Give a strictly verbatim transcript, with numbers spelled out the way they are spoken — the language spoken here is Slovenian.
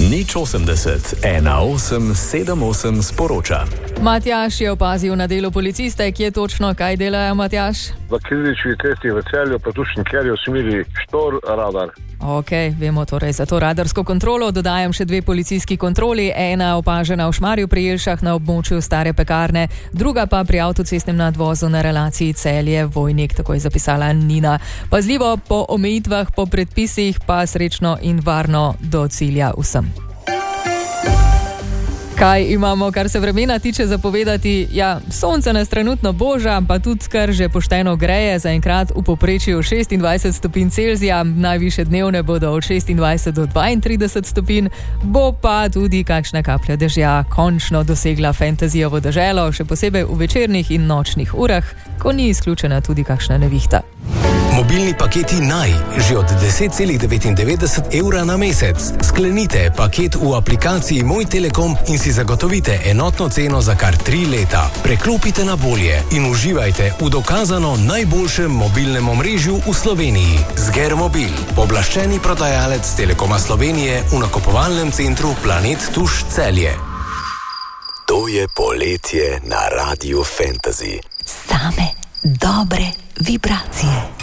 Nič osemdeset, ena osem sedem osem sporoča. Matjaž je opazil na delu policiste, kje točno kaj delajo, Matjaž? V Kidričevi cesti v Celju, pa tu Šenkerju v smeri Štor, radar. Ok, vemo torej za to radarsko kontrolo. Dodajam še dve policijski kontroli. Ena opažena v Šmarju pri Jelšah na območju stare pekarne, druga pa pri avtocestnem nadvozu na relaciji Celje-Vojnik, tako je zapisala Nina. Pazljivo po omejitvah, po predpisih, pa srečno in varno do cilja vsem. Kaj imamo, kar se vremena tiče, zapovedati? Ja, sonce nas trenutno boža, pa tudi kar že pošteno greje, zaenkrat v povprečju šestindvajset stopinj Celzija, najvišje dnevne bodo od šestindvajset do dvaintrideset stopinj, bo pa tudi kakšna kaplja dežja končno dosegla fantazijovo deželo, še posebej v večernih in nočnih urah, ko ni izključena tudi kakšna nevihta. Mobilni paketi Naj, že od deset celih devetindevetdeset evra na mesec. Sklenite paket v aplikaciji Moj Telekom in si zagotovite enotno ceno za kar tri leta. Preklopite na bolje in uživajte v dokazano najboljšem mobilnem omrežju v Sloveniji. Zger Mobil, pooblaščeni prodajalec Telekoma Slovenije v nakupovalnem centru Planet Tuš Celje. To je poletje na Radiu Fantasy. Same dobre vibracije.